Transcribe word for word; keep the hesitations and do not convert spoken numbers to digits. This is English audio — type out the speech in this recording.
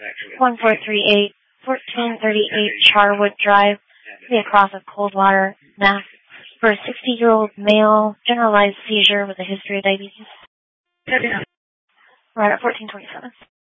one four three eight, fourteen thirty-eight Charwood Drive, the across of Coldwater, Mass. For a sixty-year-old male, generalized seizure with a history of diabetes. Right at fourteen twenty-seven.